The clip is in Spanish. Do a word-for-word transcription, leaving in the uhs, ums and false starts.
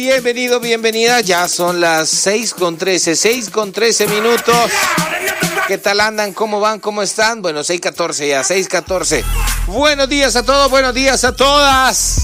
Bienvenido, bienvenida, ya son las seis con trece, seis con trece minutos. ¿Qué tal andan? ¿Cómo van? ¿Cómo están? Bueno, seis catorce ya, seis catorce. Buenos días a todos, buenos días a todas.